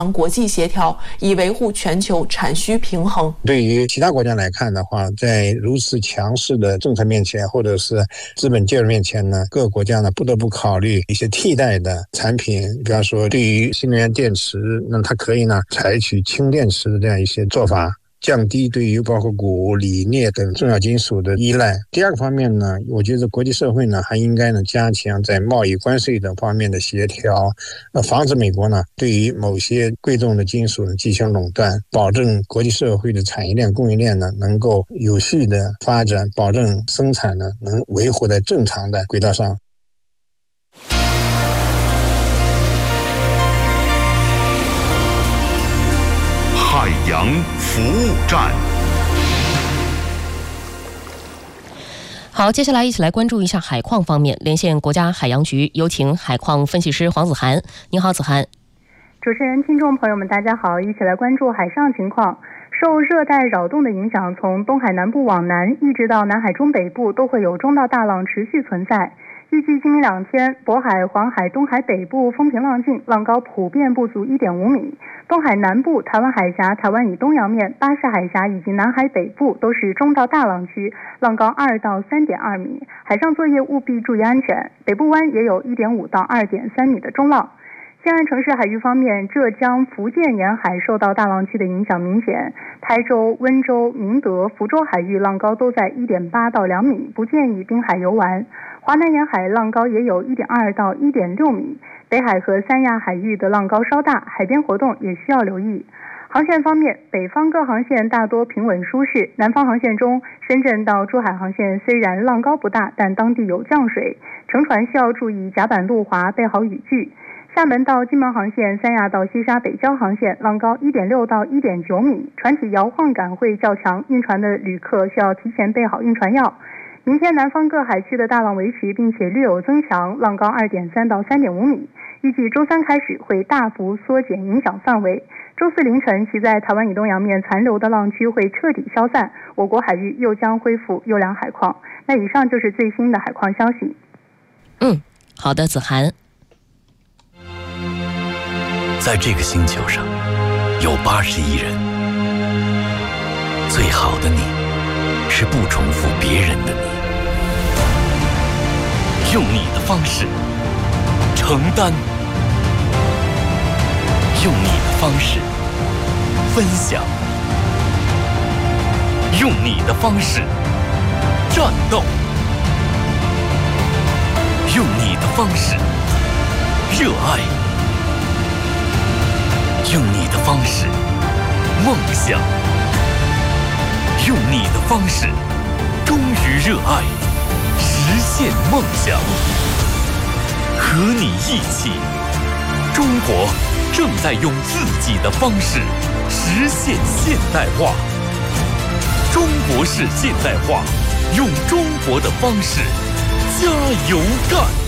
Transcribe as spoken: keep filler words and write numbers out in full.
国际协调，以维护全球产需平衡。 对于其他国家来看的话，在如此强势的政策面前，或者是资本介入面前呢，各个国家呢不得不考虑一些替代的产品，比方说对于新能源电池，那它可以呢采取氢电池的这样一些做法，降低对于包括钴、锂、镍等重要金属的依赖。第二个方面呢，我觉得国际社会呢还应该呢加强在贸易关税等方面的协调，呃，防止美国呢对于某些贵重的金属呢进行垄断，保证国际社会的产业链、供应链呢能够有序的发展，保证生产呢能维护在正常的轨道上。 海洋服务站。 好，接下来一起来关注一下海况方面。连线国家海洋局，有请海况分析师黄子涵。您好，子涵。 主持人、听众朋友们，大家好，一起来关注海上情况。受热带扰动的影响，从东海南部往南一直到南海中北部都会有中到大浪持续存在。预计今明两天，渤海、黄海、东海北部风平浪静，浪高普遍不足 一点五米。东海南部、台湾海峡、台湾以东洋面、巴士海峡以及南海北部都是中到大浪区，浪高二到三点二米。海上作业务必注意安全。北部湾也有 一点五到二点三米的中浪。西岸城市海域方面，浙江、福建沿海受到大浪区的影响明显，台州、温州、明德、福州海域浪高都在 一点八到两米，不建议滨海游玩。华南沿海浪高也有 一点二到一点六米，北海和三亚海域的浪高稍大，海边活动也需要留意。航线方面，北方各航线大多平稳舒适，南方航线中，深圳到珠海航线虽然浪高不大，但当地有降水，乘船需要注意甲板路滑，备好雨具。厦门到金门航线、三亚到西沙北礁航线浪高 一点六到一点九米，船体摇晃感会较强，晕船的旅客需要提前备好晕船药。明天南方各海区的大浪维持，并且略有增强，浪高 二点三到三点五米。预计周三开始会大幅缩减影响范围。周四凌晨，其在台湾以东洋面残留的浪区会彻底消散，我国海域又将恢复优良海况。那以上就是最新的海况消息。 嗯，好的，子涵。 在这个星球上，有八十亿人。最好的你，是不重复别人的你。用你的方式承担，用你的方式分享，用你的方式战斗，用你的方式热爱，用你的方式梦想，用你的方式忠于热爱，实现梦想。和你一起，中国正在用自己的方式实现现代化。中国式现代化，用中国的方式加油干。